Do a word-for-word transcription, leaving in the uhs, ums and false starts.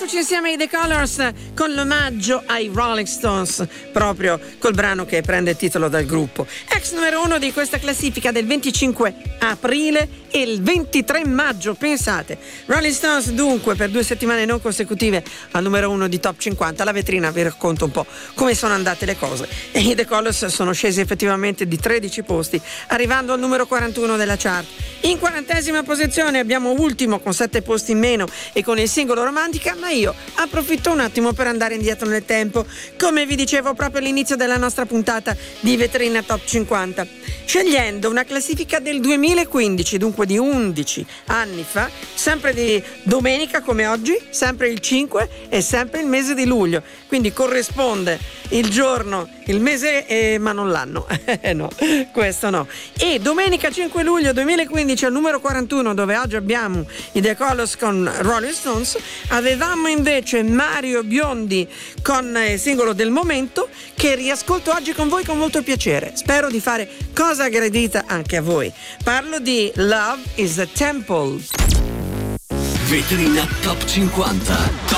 Ritroviamoci insieme ai The Colors con l'omaggio ai Rolling Stones, proprio col brano che prende il titolo dal gruppo. Ex numero uno di questa classifica del venticinque aprile e il ventitré maggio, pensate. Rolling Stones dunque per due settimane non consecutive al numero uno di Top cinquanta. La vetrina vi racconto un po' come sono andate le cose. E i The Colors sono scesi effettivamente di tredici posti, arrivando al numero quarantuno della chart. In quarantesima posizione abbiamo Ultimo con sette posti in meno e con il singolo Romantica, ma io approfitto un attimo per andare indietro nel tempo, come vi dicevo proprio all'inizio della nostra puntata di Vetrina Top cinquanta, scegliendo una classifica del duemilaquindici, dunque di undici anni fa, sempre di domenica come oggi, sempre il cinque e sempre il mese di luglio, quindi corrisponde il giorno, il mese, eh, ma non l'anno. No, questo no. E domenica cinque luglio duemilaquindici al numero quarantuno, dove oggi abbiamo i The Colors con Rolling Stones, avevamo invece Mario Biondi con il singolo Del Momento, che riascolto oggi con voi con molto piacere. Spero di fare cosa gradita anche a voi. Parlo di Love is a Temple. Vetrina Top cinquanta.